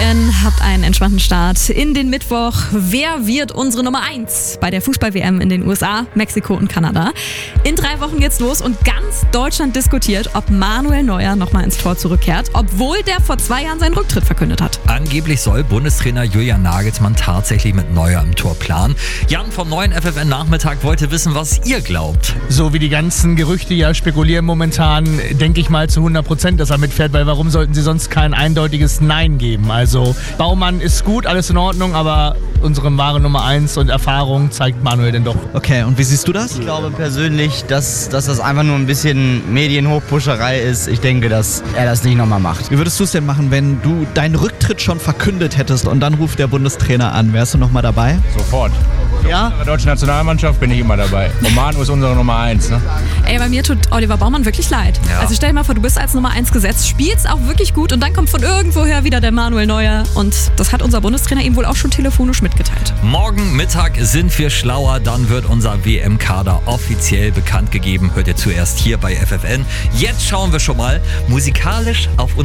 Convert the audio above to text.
FFN, habt einen entspannten Start in den Mittwoch. Wer wird unsere Nummer 1 bei der Fußball-WM in den USA, Mexiko und Kanada? In 3 Wochen geht's los und ganz Deutschland diskutiert, ob Manuel Neuer nochmal ins Tor zurückkehrt, obwohl der vor 2 Jahren seinen Rücktritt verkündet hat. Angeblich soll Bundestrainer Julian Nagelsmann tatsächlich mit Neuer im Tor planen. Jan vom neuen FFN-Nachmittag wollte wissen, was ihr glaubt. So wie die ganzen Gerüchte ja spekulieren momentan, denke ich mal zu 100%, dass er mitfährt, weil warum sollten sie sonst kein eindeutiges Nein geben? Also Baumann ist gut, alles in Ordnung, aber unsere wahre Nummer 1 und Erfahrung zeigt Manuel denn doch. Okay, und wie siehst du das? Ich glaube persönlich, dass das einfach nur ein bisschen Medienhochpuscherei ist. Ich denke, dass er das nicht nochmal macht. Wie würdest du es denn machen, wenn du deinen Rücktritt schon verkündet hättest und dann ruft der Bundestrainer an? Wärst du nochmal dabei? Sofort. Ja? In der deutschen Nationalmannschaft bin ich immer dabei. Und Manu ist unsere Nummer 1. Ne? Ey, bei mir tut Oliver Baumann wirklich leid. Ja. Also stell dir mal vor, du bist als Nummer 1 gesetzt, spielst auch wirklich gut und dann kommt von irgendwoher wieder der Manuel Neuer. Und das hat unser Bundestrainer ihm wohl auch schon telefonisch mitgeteilt. Morgen Mittag sind wir schlauer, dann wird unser WM-Kader offiziell bekannt gegeben. Hört ihr zuerst hier bei FFN. Jetzt schauen wir schon mal musikalisch auf